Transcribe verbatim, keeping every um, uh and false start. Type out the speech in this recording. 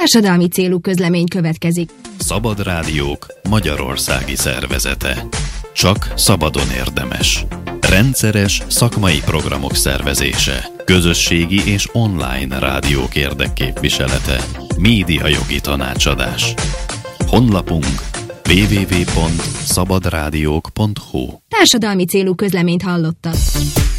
Társadalmi célú közlemény következik. Szabad Rádiók magyarországi szervezete. Csak szabadon érdemes. Rendszeres szakmai programok szervezése. Közösségi és online rádiók érdekképviselete. Médiajogi tanácsadás. Honlapunk double-u double-u double-u pont szabadrádiók pont hu. Társadalmi célú közleményt hallottak.